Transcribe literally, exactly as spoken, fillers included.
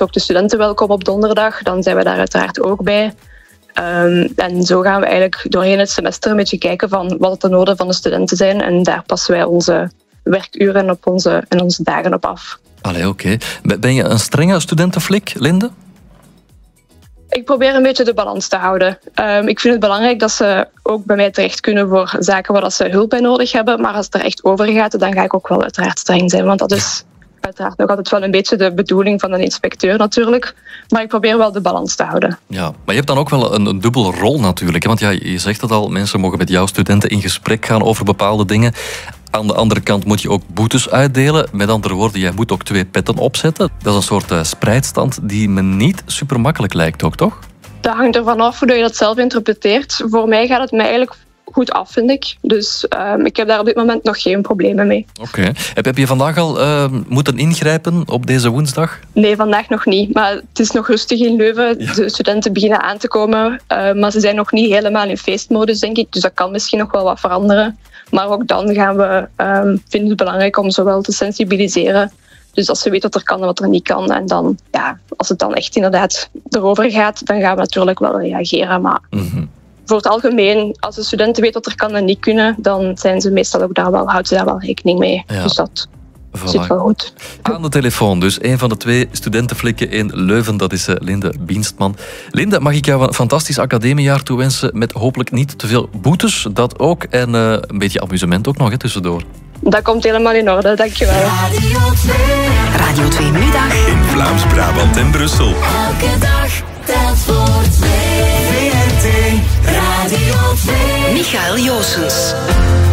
ook de studenten welkom op donderdag. Dan zijn we daar uiteraard ook bij. Um, en zo gaan we eigenlijk doorheen het semester een beetje kijken van wat de noden van de studenten zijn. En daar passen wij onze werkuren op onze, en onze dagen op af. Allee, oké. Okay. Ben je een strenge studentenflik, Linde? Ik probeer een beetje de balans te houden. Um, ik vind het belangrijk dat ze ook bij mij terecht kunnen voor zaken waar ze hulp bij nodig hebben. Maar als het er echt over gaat, dan ga ik ook wel uiteraard streng zijn. Want dat is uiteraard nog altijd wel een beetje de bedoeling van een inspecteur natuurlijk. Maar ik probeer wel de balans te houden. Ja, maar je hebt dan ook wel een, een dubbele rol natuurlijk. Hè? Want ja, je zegt het al, mensen mogen met jouw studenten in gesprek gaan over bepaalde dingen. Aan de andere kant moet je ook boetes uitdelen. Met andere woorden, jij moet ook twee petten opzetten. Dat is een soort uh, spreidstand die me niet super makkelijk lijkt ook, toch? Dat hangt ervan af hoe je dat zelf interpreteert. Voor mij gaat het mij eigenlijk goed af, vind ik. Dus uh, ik heb daar op dit moment nog geen problemen mee. Oké. Okay. Heb, heb je vandaag al uh, moeten ingrijpen op deze woensdag? Nee, vandaag nog niet. Maar het is nog rustig in Leuven. Ja. De studenten beginnen aan te komen. Uh, maar ze zijn nog niet helemaal in feestmodus, denk ik. Dus dat kan misschien nog wel wat veranderen. Maar ook dan gaan we, um, vinden het belangrijk om zowel te sensibiliseren. Dus als ze weten wat er kan en wat er niet kan. En dan, ja, als het dan echt inderdaad erover gaat, dan gaan we natuurlijk wel reageren. Maar mm-hmm. voor het algemeen, als de studenten weten wat er kan en niet kunnen, dan zijn ze meestal ook daar wel, houden ze daar wel rekening mee. Ja. Dus dat voilà. Zit wel goed. Aan de telefoon dus, een van de twee studentenflikken in Leuven, dat is Linde Bienstman. Linde, mag ik jou een fantastisch academiejaar toewensen met hopelijk niet te veel boetes, dat ook, en uh, een beetje amusement ook nog hè, tussendoor. Dat komt helemaal in orde, dankjewel. Radio twee. Radio twee Middag. In Vlaams-Brabant en Brussel. Elke dag telt voor twee. V R T Radio twee. Michael Joosens.